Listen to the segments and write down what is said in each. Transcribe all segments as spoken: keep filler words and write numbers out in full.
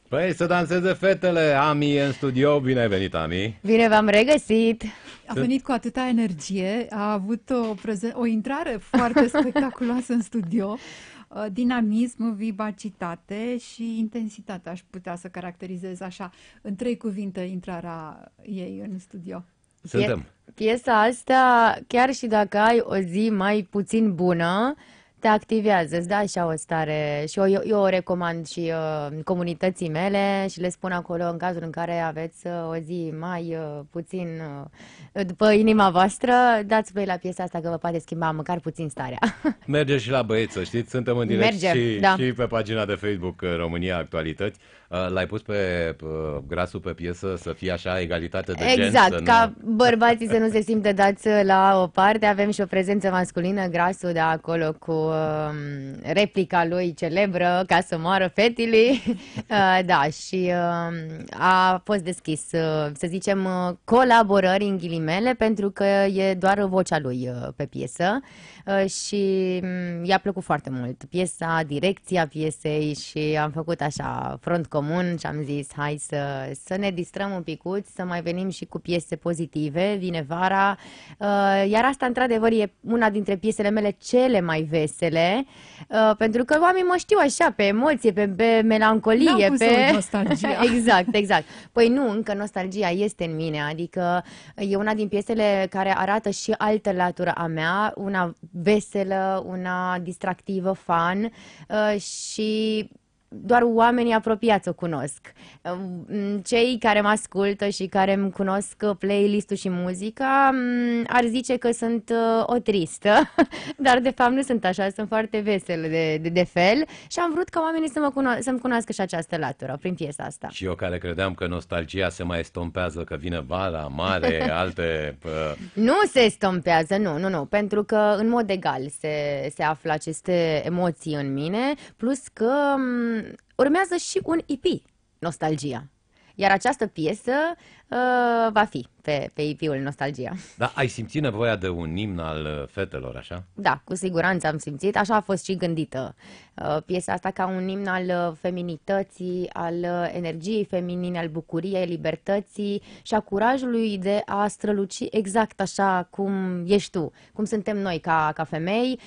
Păi să danseze fetele, Ami e în studio, bine ai venit, Ami. Bine v-am regăsit! A venit cu atâta energie, a avut o, prezen- o intrare foarte spectaculoasă în studio, dinamism, vivacitate și intensitate, aș putea să caracterizez așa, în trei cuvinte, intrarea ei în studio. Suntem. Piesa asta, chiar și dacă ai o zi mai puțin bună, te activează, îți dă așa o stare și eu, eu o recomand și uh, comunității mele și le spun acolo în cazul în care aveți uh, o zi mai uh, puțin uh, după inima voastră, dați voi la piesa asta că vă poate schimba măcar puțin starea. Merge și la băieți, să știți, suntem în direct Merge, și, da. și pe pagina de Facebook România Actualități. L-ai pus pe uh, Grasu pe piesă să fie așa egalitate de gen? Exact, să ca nu... bărbații să nu se simtă dați la o parte, avem și o prezență masculină, Grasul de acolo cu uh, replica lui celebră, ca să moară fetele. uh, da, și uh, a fost deschis, uh, să zicem, uh, colaborări în ghilimele, pentru că e doar vocea lui uh, pe piesă uh, și um, i-a plăcut foarte mult piesa, direcția piesei și am făcut așa front comun și am zis hai să, să ne distrăm un picuț, să mai venim și cu piese pozitive, vine vara, uh, iar asta într-adevăr e una dintre piesele mele cele mai vesele, uh, pentru că oamenii mă știu așa, pe emoție, pe, pe melancolie, N-am cum să pe... uit nostalgia. Exact, exact. Păi nu, încă nostalgia este în mine, adică e una din piesele care arată și altă latură a mea, una veselă, una distractivă, fun uh, și doar oamenii apropiați o cunosc. Cei care mă ascultă și care îmi cunosc playlist-ul și muzica ar zice că sunt o tristă, dar de fapt nu sunt așa, sunt foarte veselă de, de, de fel și am vrut ca oamenii să mă cuno- să-mi cunoască și această latură prin piesa asta. Și eu care credeam că nostalgia se mai estompează, că vine vara, mare, alte... Uh... Nu se estompează, nu, nu, nu, pentru că în mod egal se, se află aceste emoții în mine, plus că urmează și un E P, Nostalgia. Iar această piesă uh, va fi pe, pe E P-ul Nostalgia. Da, ai simțit nevoia de un imn al fetelor, așa? Da, cu siguranță am simțit. Așa a fost și gândită uh, piesa asta, ca un imn al feminității, al energiei feminine, al bucuriei, libertății și a curajului de a străluci exact așa cum ești tu, cum suntem noi ca, ca femei.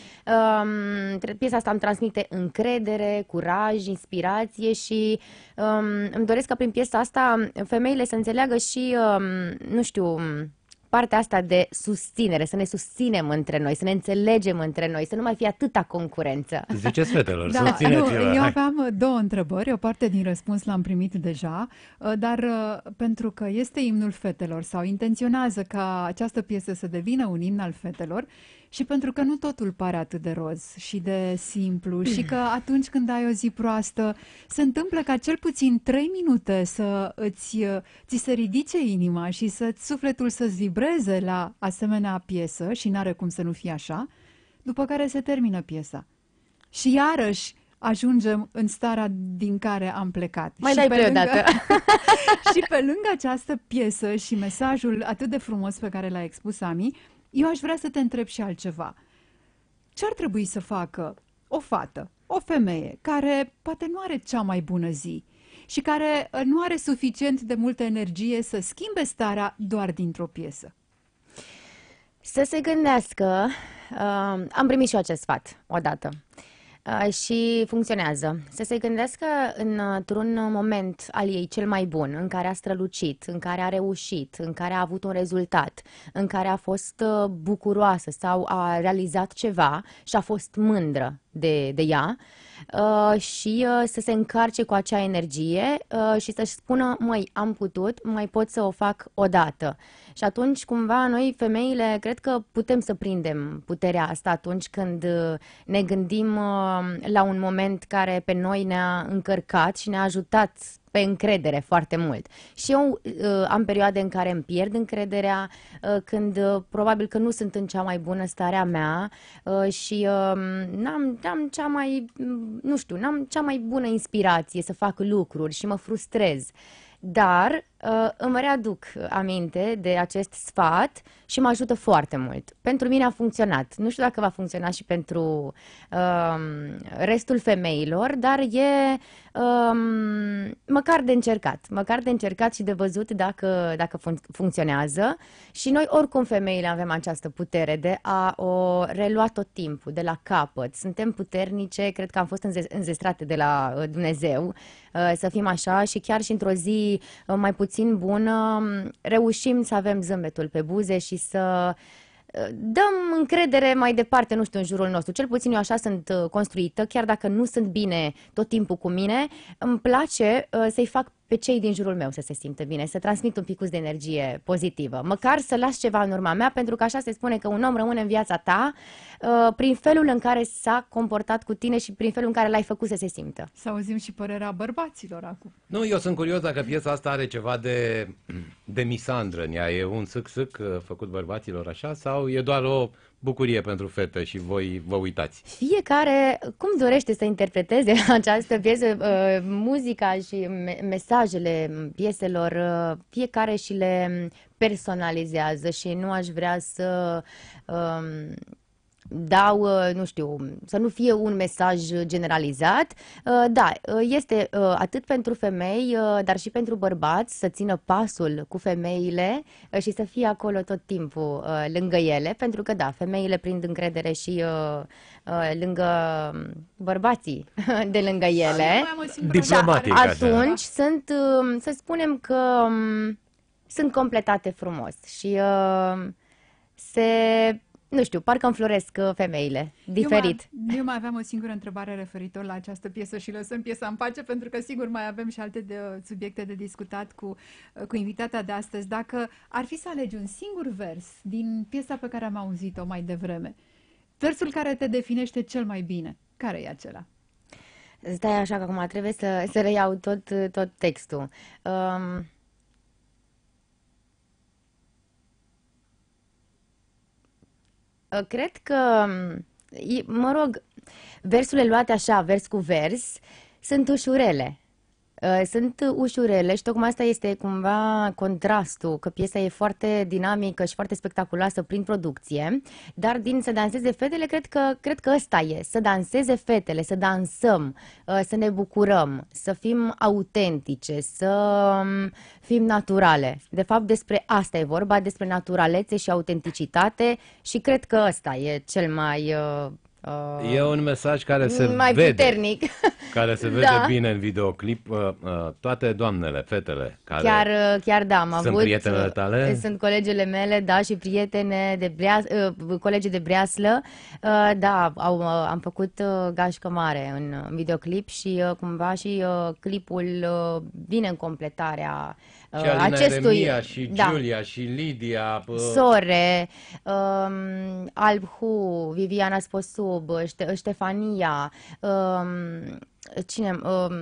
Um, piesa asta îmi transmite încredere, curaj, inspirație și um, îmi doresc ca prin piesa asta femeile să înțeleagă și, um, nu știu, partea asta de susținere, să ne susținem între noi, să ne înțelegem între noi, să nu mai fie atâta concurență. Ziceți fetelor, Da, susțineți-vă. nu, eu aveam două întrebări, o parte din răspuns l-am primit deja, dar pentru că este imnul fetelor sau intenționează ca această piesă să devină un imn al fetelor și pentru că nu totul pare atât de roz și de simplu și că atunci când ai o zi proastă se întâmplă ca cel puțin trei minute să îți, ți se ridice inima și să sufletul să-ți vibreze la asemenea piesă și n-are cum să nu fie așa, după care se termină piesa. Și iarăși ajungem în starea din care am plecat. Mai și dai pe pe o lângă, dată. și pe lângă această piesă și mesajul atât de frumos pe care l-a expus Ami, eu aș vrea să te întreb și altceva. Ce ar trebui să facă o fată, o femeie, care poate nu are cea mai bună zi și care nu are suficient de multă energie să schimbe starea doar dintr-o piesă? Să se gândească, uh, am primit și eu acest sfat odată uh, și funcționează. Să se gândească într-un moment al ei cel mai bun, în care a strălucit, în care a reușit, în care a avut un rezultat, în care a fost uh, bucuroasă sau a realizat ceva și a fost mândră de, de ea. Uh, și uh, să se încarce cu acea energie uh, și să-și spună, măi, am putut, mai pot să o fac odată. Și atunci, cumva, noi, femeile, cred că putem să prindem puterea asta atunci când uh, ne gândim uh, la un moment care pe noi ne-a încărcat și ne-a ajutat pe încredere foarte mult. Și eu uh, am perioade în care îmi pierd încrederea, uh, când uh, probabil că nu sunt în cea mai bună stare a mea uh, și uh, n-am, n-am cea mai, nu știu, n-am cea mai bună inspirație să fac lucruri și mă frustrez. Dar uh, îmi readuc aminte de acest sfat și mă ajută foarte mult. Pentru mine a funcționat. Nu știu dacă va funcționa și pentru uh, restul femeilor, dar e uh, măcar de încercat. Măcar de încercat și de văzut dacă, dacă fun- funcționează. Și noi, oricum, femeile avem această putere de a o relua tot timpul, de la capăt. Suntem puternice, cred că am fost înze- înzestrate de la uh, Dumnezeu uh, să fim așa și chiar și într-o zi uh, mai puțin bună reușim să avem zâmbetul pe buze și să uh, dăm încredere mai departe, nu știu, în jurul nostru. Cel puțin eu așa sunt uh, construită, chiar dacă nu sunt bine tot timpul cu mine, îmi place uh, să-i fac pe cei din jurul meu să se simtă bine, să transmit un pic de energie pozitivă, măcar să las ceva în urma mea, pentru că așa se spune că un om rămâne în viața ta uh, prin felul în care s-a comportat cu tine și prin felul în care l-ai făcut să se simtă. Să auzim și părerea bărbaților acum. Nu, eu sunt curios dacă piesa asta are ceva de, de misandră în ea. E un sâc-sâc făcut bărbaților așa sau e doar o bucurie pentru fete și voi vă uitați? Fiecare, cum dorește să interpreteze această piesă, uh, muzica și me- mesajele pieselor, uh, fiecare și le personalizează și nu aș vrea să um, dau, uh, nu știu, să nu fie un mesaj generalizat. Uh, da, uh, este uh, atât pentru femei, uh, dar și pentru bărbați să țină pasul cu femeile uh, și să fie acolo tot timpul uh, lângă ele, pentru că da, femeile prind încredere și uh, uh, lângă bărbații de lângă ele. Diplomatic, Da, așa. atunci sunt, uh, să spunem că um, sunt completate frumos și uh, se... Nu știu, parcă înfloresc uh, femeile, diferit. Eu mai, eu mai aveam o singură întrebare referitor la această piesă și lăsăm piesa în pace, pentru că sigur mai avem și alte de, subiecte de discutat cu, cu invitata de astăzi. Dacă ar fi să alegi un singur vers din piesa pe care am auzit-o mai devreme, versul care te definește cel mai bine, care e acela? Stai așa că acum trebuie să, să reiau tot, tot textul. Um, Cred că, mă rog, versurile luate așa, vers cu vers, sunt ușurele. Sunt ușurele și tocmai asta este cumva contrastul, că piesa e foarte dinamică și foarte spectaculoasă prin producție, dar din Să danseze fetele, cred că, cred că ăsta e, să danseze fetele, să dansăm, să ne bucurăm, să fim autentice, să fim naturale. De fapt, despre asta e vorba, despre naturalețe și autenticitate și cred că ăsta e cel mai... Uh, e un mesaj care se mai vede, puternic. care se vede Da. bine în videoclip. Uh, uh, toate doamnele, fetele care Chiar, chiar da, am sunt avut, prietenele tale? Sunt colegele mele, da, și prietene de breas, uh, colegi de breaslă. Uh, da, au, uh, am făcut uh, gașcă mare în, în videoclip și uh, cumva și uh, clipul uh, vine în completarea uh, și Alina acestui... Eremia, și da. Giulia, și Lidia. Uh, Sore, um, Albhu, Viviana Sposub, Ște- Ștefania, um, cine,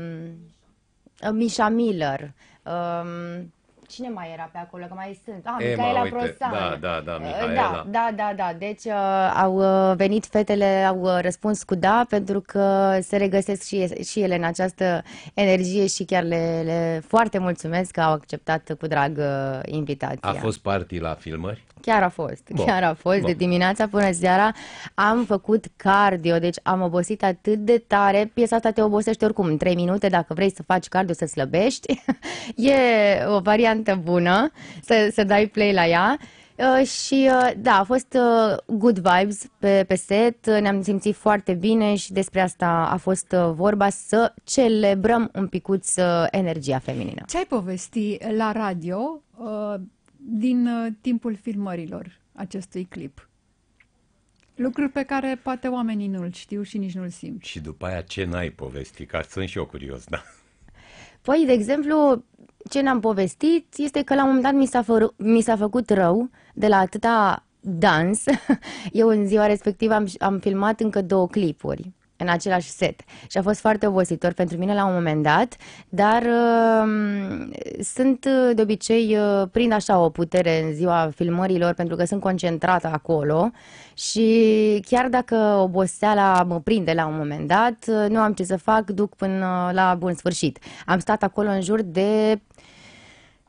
um, Misha Miller, um, cine mai era pe acolo, că mai sunt? Ah, Emma, Micaela uite, Prosan. da, da, da, Uh, Mihaela. Da, da, da, da. Deci uh, au uh, venit fetele, au uh, răspuns cu da, pentru că se regăsesc și, și ele în această energie și chiar le, le foarte mulțumesc că au acceptat cu drag uh, invitația. A fost party la filmări? Chiar a fost, Bun. chiar a fost. Bun. De dimineața până seara am făcut cardio, deci am obosit atât de tare. Piesa asta te obosește oricum în trei minute dacă vrei să faci cardio, să slăbești. E o variantă bună să, să dai play la ea. Uh, și uh, da, a fost uh, good vibes pe, pe set, ne-am simțit foarte bine și despre asta a fost uh, vorba, să celebrăm un picuț uh, energia feminină. Ce ai povesti la radio uh, din uh, timpul filmărilor acestui clip? Lucruri pe care poate oamenii nu-l știu și nici nu-l simt. Și după aia ce n-ai povestit? Că sunt și eu curios, da. Păi, de exemplu, ce ne-am povestit este că la un moment dat mi s-a, fă, mi s-a făcut rău de la atâta dans. Eu în ziua respectivă am, am filmat încă două clipuri în același set și a fost foarte obositor pentru mine la un moment dat, dar uh, sunt de obicei, uh, prind așa o putere în ziua filmărilor pentru că sunt concentrată acolo și chiar dacă oboseala mă prinde la un moment dat, uh, nu am ce să fac, duc până la bun sfârșit. Am stat acolo în jur de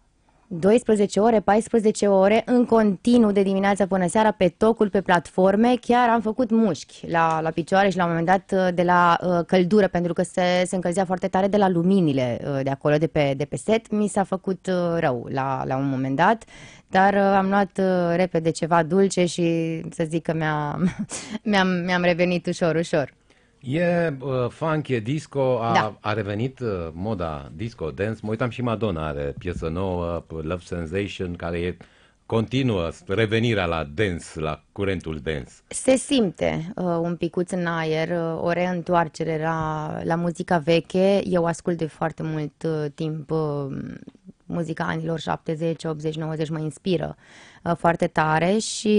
doisprezece ore, paisprezece ore, în continuu de dimineața până seara, pe tocul, pe platforme. Chiar am făcut mușchi la, la picioare și la un moment dat de la uh, căldură, pentru că se, se încălzea foarte tare de la luminile uh, de acolo, de pe, de pe set. Mi s-a făcut uh, rău la, la un moment dat, dar uh, am luat uh, repede ceva dulce și să zic că mi-a, mi-am, mi-am revenit ușor, ușor. E uh, funk, e disco, a, Da. a revenit uh, moda disco, dance. Mă uitam și Madonna are piesă nouă, Love Sensation, care e continuă revenirea la dance, la curentul dance. Se simte uh, un picuț în aer, uh, o reîntoarcere la, la muzica veche. Eu ascult de foarte mult uh, timp uh, muzica anilor șaptezeci, optzeci, nouăzeci, mă inspiră uh, foarte tare și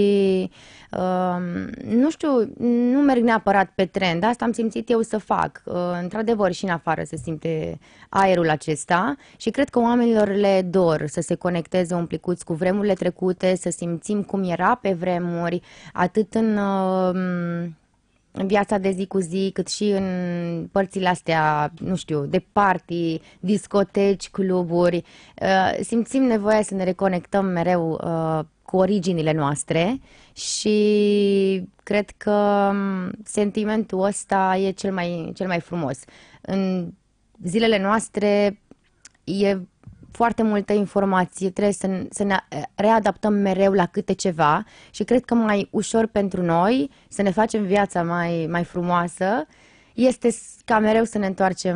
uh, nu știu, nu merg neapărat pe trend, asta am simțit eu să fac. Uh, într-adevăr și în afară se simte aerul acesta și cred că oamenilor le dor să se conecteze un plicuț cu vremurile trecute, să simțim cum era pe vremuri, atât în... Uh, în viața de zi cu zi, cât și în părțile astea, nu știu, de party, discoteci, cluburi. Uh, simțim nevoia să ne reconectăm mereu uh, cu originile noastre și cred că um, sentimentul ăsta e cel mai, cel mai frumos. În zilele noastre e foarte multă informație, trebuie să, să ne readaptăm mereu la câte ceva și cred că mai ușor pentru noi să ne facem viața mai, mai frumoasă este ca mereu să ne întoarcem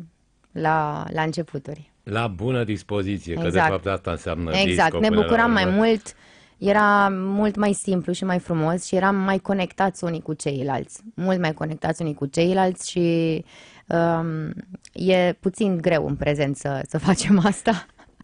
la, la începuturi. La bună dispoziție, exact. Că de Exact. fapt asta înseamnă Exact, disco. ne până la bucuram mai urmă. mult, era mult mai simplu și mai frumos și eram mai conectați unii cu ceilalți, mult mai conectați unii cu ceilalți și um, e puțin greu în prezent să, să facem asta.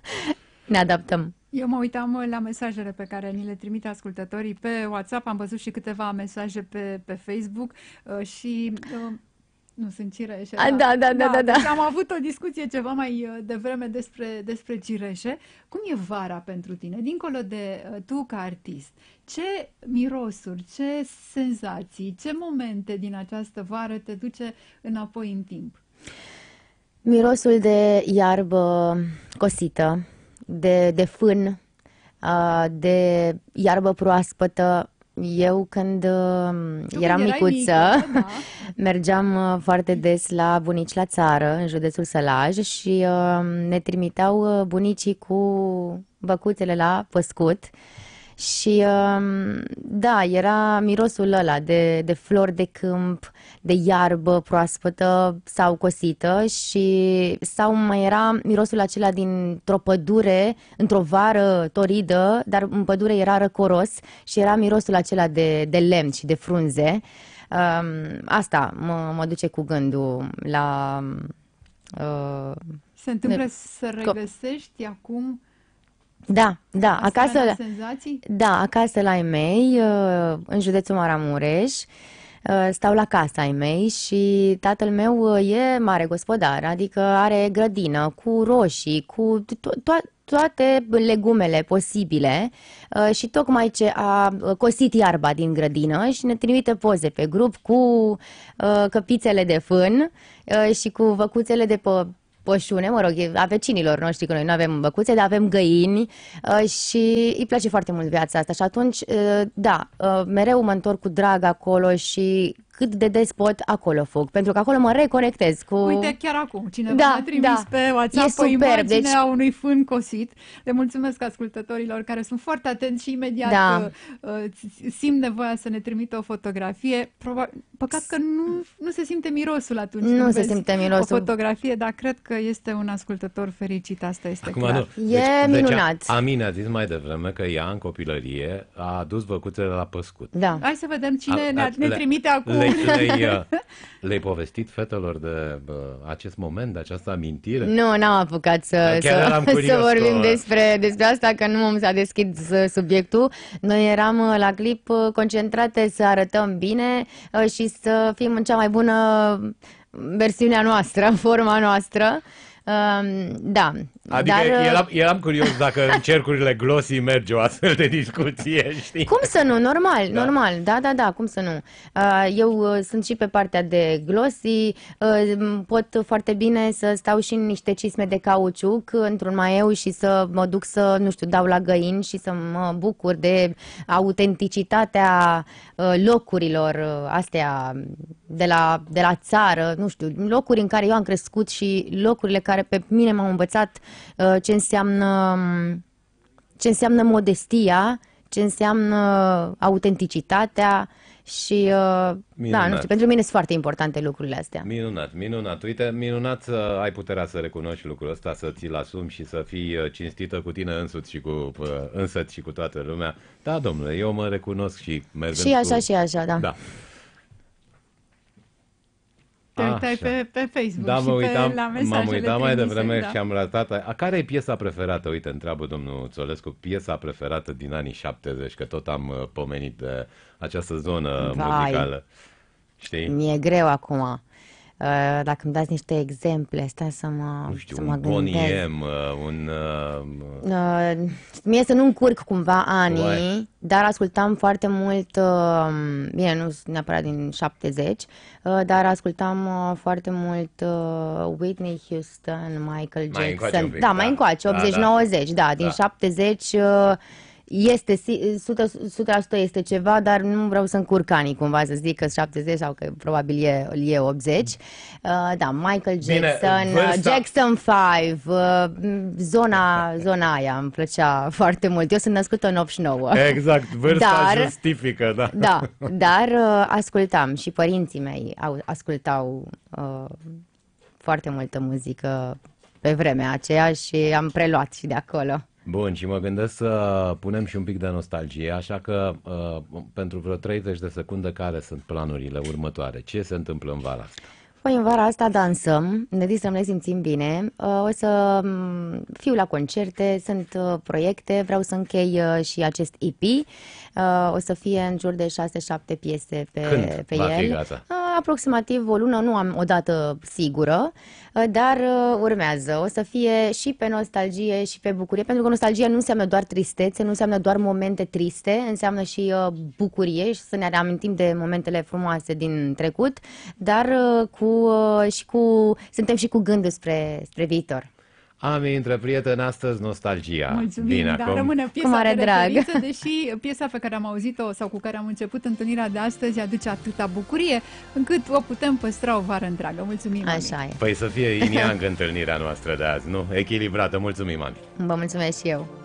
Ne adaptăm. Eu mă uitam la mesajele pe care ni le trimite ascultătorii pe WhatsApp, am văzut și câteva mesaje pe, pe Facebook uh, și... Uh, nu sunt cireșe. A, da, da, da, da, da. Deci am avut o discuție ceva mai uh, devreme despre, despre cireșe. Cum e vara pentru tine? Dincolo de uh, tu ca artist, ce mirosuri, ce senzații, ce momente din această vară te duce înapoi în timp? Mirosul de iarbă cosită, de, de fân, uh, de iarbă proaspătă. Eu când uh, Tu eram când erai micuță, mică, da. mergeam uh, foarte des la bunici la țară, în județul Sălaj și uh, ne trimiteau uh, bunicii cu băcuțele la păscut. Și uh, da, era mirosul ăla de, de flori de câmp, de iarbă proaspătă sau cosită și sau mai era mirosul acela dintr-o pădure, într-o vară toridă, dar în pădure era răcoros și era mirosul acela de, de lemn și de frunze. Uh, asta mă, mă duce cu gândul la... Uh, Se întâmplă Ne- să regăsești acum da, da, acasă... asemenea senzații? Da, acasă la ai mei, uh, în județul Maramureș, uh, stau la casa ai mei și tatăl meu uh, e mare gospodar, adică are grădină cu roșii, cu to- to- toate legumele posibile uh, și tocmai ce a uh, cosit iarba din grădină și ne trimite poze pe grup cu uh, căpițele de fân uh, și cu văcuțele de pe pășune, mă rog, e a vecinilor noștri, că noi nu avem băcuțe, dar avem găini uh, și îi place foarte mult viața asta și atunci, uh, da, uh, mereu mă întorc cu drag acolo și cât de des pot, acolo fug, pentru că acolo mă reconectez cu... Uite, chiar acum, cineva Da, mi-a trimis da. pe WhatsApp E o superb, imagine deci- a unui fân cosit. Le mulțumesc ascultătorilor care sunt foarte atenți și imediat Da. uh, uh, simt nevoia să ne trimită o fotografie. Probabil, păcat că nu, nu se simte mirosul atunci Nu când se vezi simte mirosul. o fotografie, dar cred că este un ascultător fericit, asta este Acum clar. nu. E minunat. Deci, Amina a zis mai devreme că ea în copilărie a adus văcuțele la păscut. Da. Hai să vedem cine A- ne, a- ne le- trimite acum. Le, le-ai, uh, le-ai povestit fetelor de uh, acest moment, de această amintire? Nu, n-am apucat să, Chiar eram să, curios să vorbim că- despre, despre asta, că nu s-a deschis uh, subiectul. Noi eram uh, la clip uh, concentrate să arătăm bine uh, și să fim în cea mai bună versiunea noastră, forma noastră. Um, Da, Adică Dar, uh, eram, eram curios dacă în cercurile glossy merge o astfel de discuție, știi? Cum să nu? Normal, Da. normal. Da, da, da, cum să nu? Uh, Eu uh, sunt și pe partea de glossy, uh, pot foarte bine să stau și în niște cisme de cauciuc într-un maieu și să mă duc să, nu știu, dau la găini și să mă bucur de autenticitatea uh, locurilor uh, astea de la, de la țară, nu știu, locuri în care eu am crescut și locurile care pe mine m-au învățat uh, ce înseamnă ce înseamnă modestia, ce înseamnă autenticitatea și, uh, da, Minunat. nu știu, pentru mine sunt foarte importante lucrurile astea. Minunat, minunat. Uite, minunat să ai puterea să recunoști lucrul ăsta, să ți-l asumi și să fii uh, cinstită cu tine însuți și cu uh, însăți și cu toată lumea. Da, domnule, eu mă recunosc și mergând Și așa cu... și așa, da. Da. Te uitai Așa. pe, pe Facebook Da, și mă uitam, pe, la m-am mesajele uitat mai trimise, devreme da. și am ratat. A, care e piesa preferată? Uite, întreabă domnul Țolescu, piesa preferată din anii șaptezeci, că tot am uh, pomenit de această zonă Vai. muzicală. Știi? Mi-e greu acum. Uh, Dacă îmi dați niște exemple, stai să mă, Nu știu, să un mă Bonnie gândesc. M, uh, un... Uh, Uh, Mie să nu încurc cumva anii, Uai. dar ascultam foarte mult, uh, bine, nu sunt neapărat din șaptezeci, uh, dar ascultam uh, foarte mult uh, Whitney Houston, Michael Mai încoace Jackson. un pic, Da, da. mai încoace, Da, optzeci da. nouăzeci, da, din Da. șaptezeci uh, este si- o sută la sută este ceva, dar nu vreau să încurc anii cumva să zic că șaptezeci sau că probabil e, e optzeci. Uh, da, Michael Bine, Jackson, uh, vârsta- Jackson cinci, uh, zona, zona aia îmi plăcea foarte mult. Eu sunt născută în optzeci și nouă. exact, vârsta Dar- justifică, da. Da, dar uh, ascultam și părinții mei au, ascultau uh, foarte multă muzică pe vremea aceea și am preluat și de acolo. Bun, și mă gândesc să punem și un pic de nostalgie, așa că uh, pentru vreo treizeci de secunde, care sunt planurile următoare? Ce se întâmplă în vara asta? Păi în vara asta dansăm, ne distrăm, ne simțim bine, uh, o să mm, fiu la concerte, sunt uh, proiecte, vreau să închei uh, și acest E P, uh, o să fie în jur de șase șapte piese pe, Când pe va fi el. gata? Uh, Aproximativ o lună, nu am o dată sigură, uh, dar uh, urmează. O să fie și pe nostalgie și pe bucurie, pentru că nostalgia nu înseamnă doar tristețe, nu înseamnă doar momente triste, înseamnă și uh, bucurie și să ne reamintim de momentele frumoase din trecut, dar uh, cu, uh, și cu, suntem și cu gândul spre, spre viitor. Ami, între prieteni, astăzi nostalgia. Mulțumim, Bine, dar acum... rămâne piesa Cu mare de drag. referință, deși piesa pe care am auzit-o sau cu care am început întâlnirea de astăzi aduce atâta bucurie, încât o putem păstra o vară întreagă. Mulțumim, Ami. Așa e. Păi să fie yin-yang întâlnirea noastră de azi, nu? Echilibrată, mulțumim, Ami. Vă mulțumesc și eu.